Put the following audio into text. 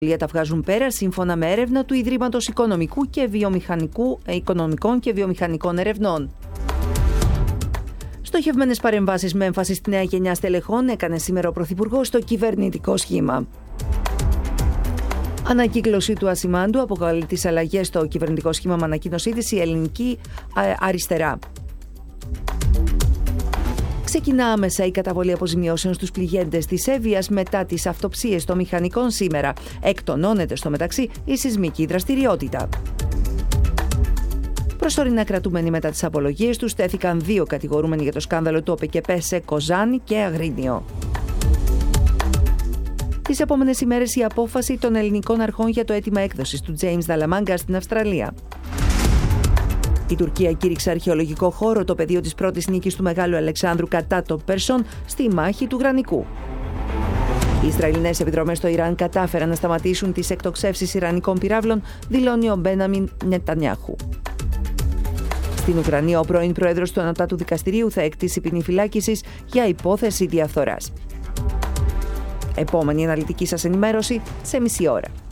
Τα βγάζουν πέρα σύμφωνα με έρευνα του Ιδρύματος Οικονομικών και Βιομηχανικών Ερευνών. Στοχευμένες παρεμβάσεις με έμφαση στη νέα γενιά στελεχών έκανε σήμερα ο Πρωθυπουργός στο κυβερνητικό σχήμα. Ανακύκλωση του ασημάντου αποκαλεί τις αλλαγές στο κυβερνητικό σχήμα με ανακοίνωσή της η Ελληνική Αριστερά. Ξεκινά άμεσα η καταβολή αποζημιώσεων στους πληγέντες της Εύβοιας μετά τις αυτοψίες των μηχανικών σήμερα. Εκτονώνεται στο μεταξύ η σεισμική δραστηριότητα. Προσωρινά κρατούμενοι μετά τις απολογίες τους τέθηκαν 2 κατηγορούμενοι για το σκάνδαλο του ΟΠΕΚΕΠΕ σε Κοζάνη και Αγρίνιο. Τις επόμενες ημέρες η απόφαση των ελληνικών αρχών για το αίτημα έκδοσης του James Dallamaga στην Αυστραλία. Η Τουρκία κήρυξε αρχαιολογικό χώρο το πεδίο της πρώτης νίκης του Μεγάλου Αλεξάνδρου κατά των Περσών στη μάχη του Γρανικού. Οι Ισραηλινές επιδρομές στο Ιράν κατάφεραν να σταματήσουν τις εκτοξεύσεις ιρανικών πυράβλων, δηλώνει ο Μπέναμιν Νετανιάχου. Στην Ουκρανία, ο πρώην πρόεδρος του Ανωτάτου Δικαστηρίου θα εκτίσει ποινή φυλάκισης για υπόθεση διαφθοράς. Επόμενη αναλυτική σας ενημέρωση σε μισή ώρα.